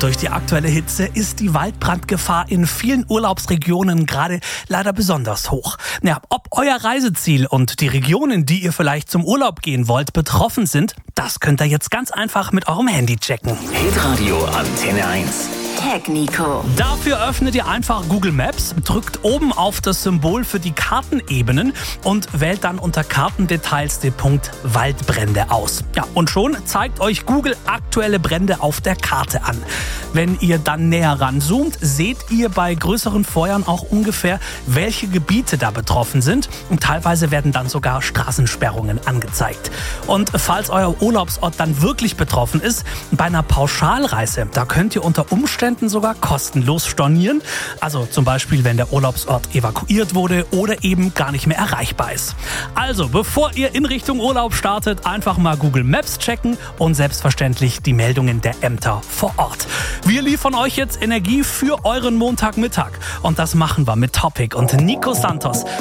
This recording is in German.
Durch die aktuelle Hitze ist die Waldbrandgefahr in vielen Urlaubsregionen gerade leider besonders hoch. Ja, ob euer Reiseziel und die Region, in die ihr vielleicht zum Urlaub gehen wollt, betroffen sind, das könnt ihr jetzt ganz einfach mit eurem Handy checken. Hitradio Antenne 1. Tag Nico. Dafür öffnet ihr einfach Google Maps, drückt oben auf das Symbol für die Kartenebenen und wählt dann unter Kartendetails den Punkt Waldbrände aus. Ja, und schon zeigt euch Google aktuelle Brände auf der Karte an. Wenn ihr dann näher ranzoomt, seht ihr bei größeren Feuern auch ungefähr, welche Gebiete da betroffen sind. Und teilweise werden dann sogar Straßensperrungen angezeigt. Und falls euer Urlaubsort dann wirklich betroffen ist, bei einer Pauschalreise, da könnt ihr unter Umständen sogar kostenlos stornieren. Also zum Beispiel, wenn der Urlaubsort evakuiert wurde oder eben gar nicht mehr erreichbar ist. Also, bevor ihr in Richtung Urlaub startet, einfach mal Google Maps checken und selbstverständlich die Meldungen der Ämter vor Ort. Wir liefern euch jetzt Energie für euren Montagmittag. Und das machen wir mit Topic und Nico Santos.